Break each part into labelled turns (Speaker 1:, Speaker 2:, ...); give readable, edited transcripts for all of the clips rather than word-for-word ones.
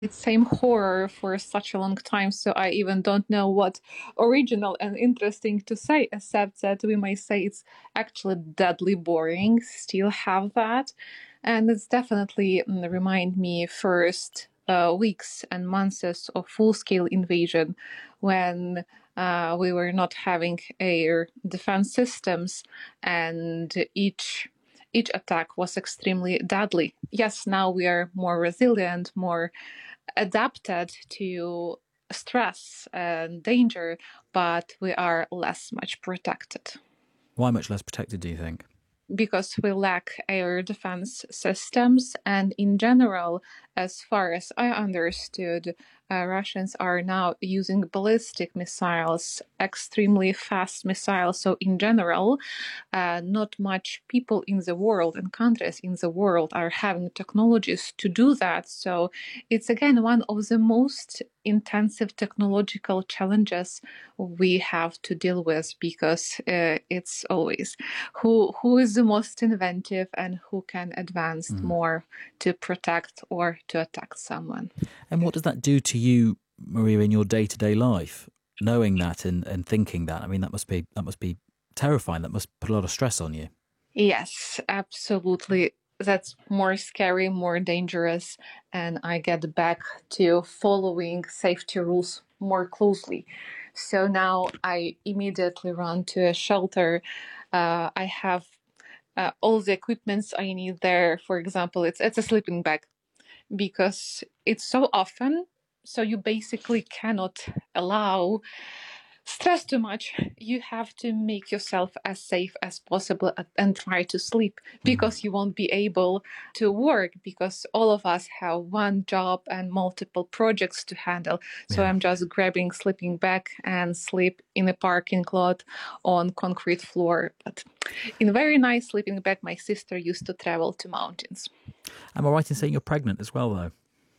Speaker 1: same horror for such a long time, so I even don't know what original and interesting to say, except that we may say it's actually deadly boring. Still have that, and it's definitely remind me first weeks and months of full-scale invasion when we were not having air defense systems, and each attack was extremely deadly. Yes, now we are more resilient, more adapted to stress and danger, but we are less much protected.
Speaker 2: Why much less protected, do you think?
Speaker 1: Because we lack air defense systems, and in general, as far as I understood, Russians are now using ballistic missiles, extremely fast missiles. So in general, not much people in the world and countries in the world are having technologies to do that. So it's again one of the most intensive technological challenges we have to deal with, because it's always who is the most inventive and who can advance more to protect or to attack someone.
Speaker 2: And what does that do to you, Maria, in your day-to-day life, knowing that and thinking that? I mean, that must be terrifying. That must put a lot of stress on you.
Speaker 1: Yes, absolutely. That's more scary, more dangerous, and I get back to following safety rules more closely. So now I immediately run to a shelter. I have all the equipments I need there. For example, it's a sleeping bag, because it's so often. So you basically cannot allow stress too much. You have to make yourself as safe as possible and try to sleep, because you won't be able to work, because all of us have one job and multiple projects to handle. So I'm just grabbing sleeping bag and sleep in a parking lot on concrete floor. But in a very nice sleeping bag, my sister used to travel to mountains.
Speaker 2: Am I right in saying you're pregnant as well, though?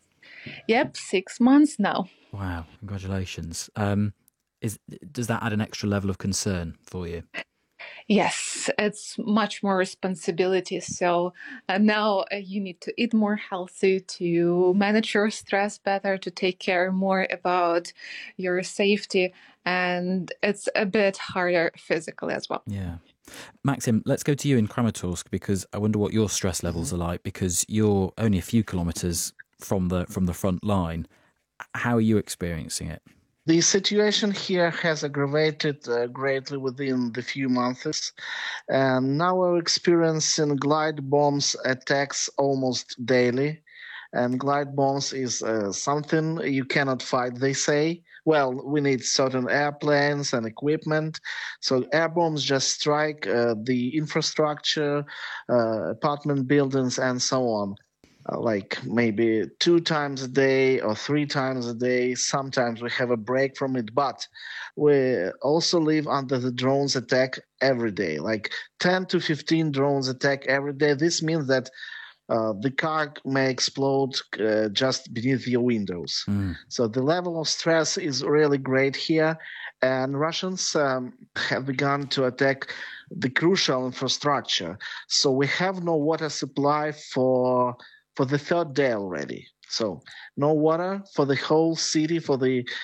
Speaker 1: Yep, 6 months now.
Speaker 2: Wow, congratulations. Does that add an extra level of concern for you?
Speaker 1: Yes, it's much more responsibility. So now you need to eat more healthy, to manage your stress better, to take care more about your safety. And it's a bit harder physically as well.
Speaker 2: Yeah. Maxim, let's go to you in Kramatorsk, because I wonder what your stress levels are like, because you're only a few kilometres from the front line. How are you experiencing it?
Speaker 3: The situation here has aggravated greatly within the few months, and now we're experiencing glide bombs attacks almost daily. And glide bombs is something you cannot fight, they say. Well, we need certain airplanes and equipment. So air bombs just strike the infrastructure, apartment buildings, and so on. Like maybe 2 times a day or 3 times a day. Sometimes we have a break from it, but we also live under the drones attack every day, like 10 to 15 drones attack every day. This means that the car may explode just beneath your windows. So the level of stress is really great here, and Russians have begun to attack the crucial infrastructure. So we have no water supply for the third day already. So no water for the whole city, for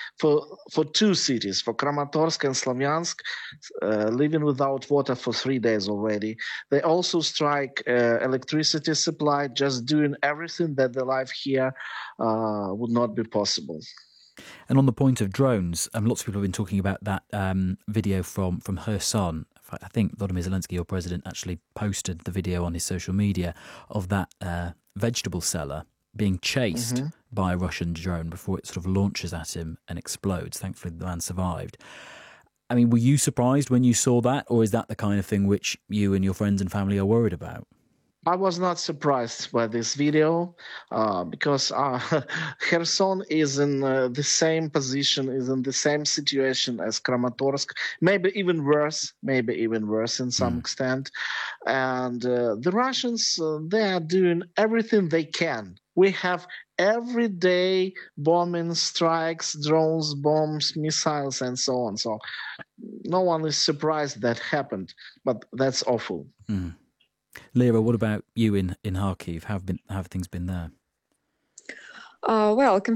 Speaker 3: two cities, for Kramatorsk and Slavyansk, living without water for 3 days already. They also strike electricity supply, just doing everything that the life here would not be possible.
Speaker 2: And on the point of drones, lots of people have been talking about that video from Kherson. I think Volodymyr Zelensky, your president, actually posted the video on his social media of that vegetable seller being chased by a Russian drone before it sort of launches at him and explodes. Thankfully, the man survived. I mean, were you surprised when you saw that, or is that the kind of thing which you and your friends and family are worried about?
Speaker 3: I was not surprised by this video because Kherson is in the same position, is in the same situation as Kramatorsk, maybe even worse in some extent. And the Russians, they are doing everything they can. We have everyday bombing strikes, drones, bombs, missiles, and so on. So no one is surprised that happened, but that's awful.
Speaker 2: Lera, what about you in Kharkiv? How have things been there?
Speaker 4: Well,